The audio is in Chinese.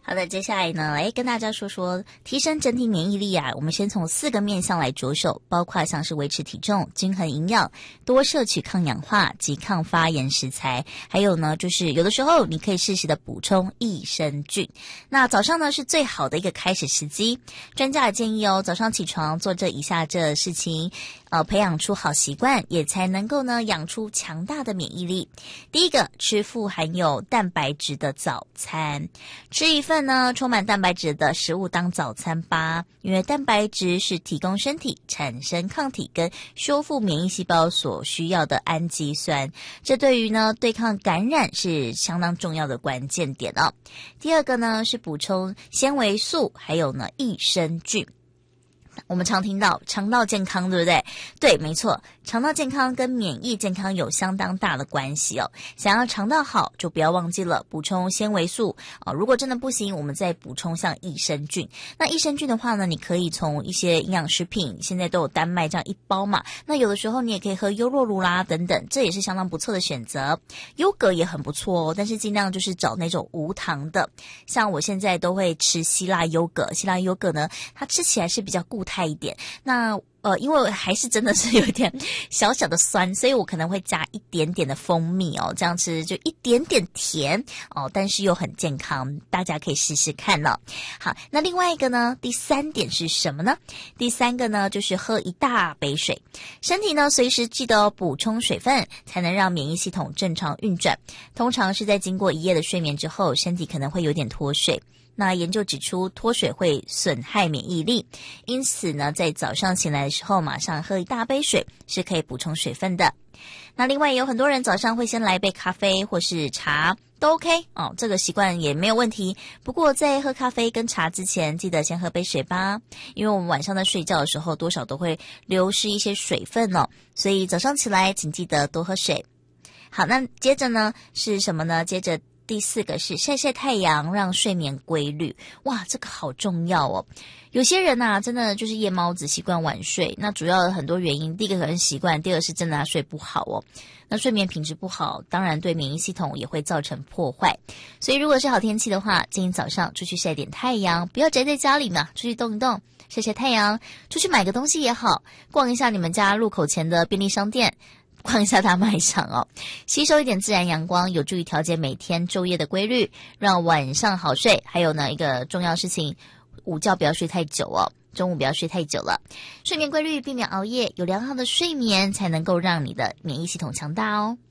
好的，接下来呢，来跟大家说说提升整体免疫力啊。我们先从4个面向来着手，包括像是维持体重、均衡营养、多摄取抗氧化及抗发炎食材，还有呢，就是有的时候你可以适时的补充益生菌。那早上呢是最好的一个开始时机，专家也建议早上起床做以下这事情，培养出好习惯，也才能够呢养出强大的免疫力。第一个，吃富含有蛋白质的早餐，吃一份呢充满蛋白质的食物当早餐吧，因为蛋白质是提供身体产生抗体跟修复免疫细胞所需要的氨基酸，这对于呢对抗感染是相当重要的关键点哦。第二个呢是补充纤维素，还有呢益生菌。我们常听到肠道健康，对不对？对，没错，肠道健康跟免疫健康有相当大的关系哦。想要肠道好，就不要忘记了补充纤维素如果真的不行，我们再补充像益生菌。那益生菌的话呢，你可以从一些营养食品，现在都有单卖这样一包嘛。那有的时候你也可以喝优酪乳啦等等，这也是相当不错的选择。优格也很不错但是尽量就是找那种无糖的。像我现在都会吃希腊优格，希腊优格呢，它吃起来是比较固态一点。那因为还是真的是有点小小的酸，所以我可能会加一点点的蜂蜜这样吃就一点点甜但是又很健康，大家可以试试看了。好，那另外一个呢，第3点是什么呢？第3个呢，就是喝一大杯水。身体呢，随时记得补充水分，才能让免疫系统正常运转。通常是在经过1夜的睡眠之后，身体可能会有点脱水。那研究指出，脱水会损害免疫力，因此呢，在早上醒来的时候，马上喝一大杯水是可以补充水分的。那另外有很多人早上会先来一杯咖啡或是茶，都 OK 这个习惯也没有问题。不过在喝咖啡跟茶之前，记得先喝杯水吧，因为我们晚上在睡觉的时候，多少都会流失一些水分所以早上起来请记得多喝水。好，那接着呢是什么呢？接着第4个是晒晒太阳，让睡眠规律。哇，这个好重要有些人真的就是夜猫子，习惯晚睡。那主要有很多原因，第一个可能习惯，第二个是真的他睡不好那睡眠品质不好，当然对免疫系统也会造成破坏。所以如果是好天气的话，建议早上出去晒点太阳，不要宅在家里嘛，出去动一动，晒晒太阳，出去买个东西也好，逛一下你们家路口前的便利商店，逛一下大卖场吸收一点自然阳光，有助于调节每天昼夜的规律，让晚上好睡。还有呢，一个重要事情，午觉不要睡太久中午不要睡太久了。睡眠规律，避免熬夜，有良好的睡眠才能够让你的免疫系统强大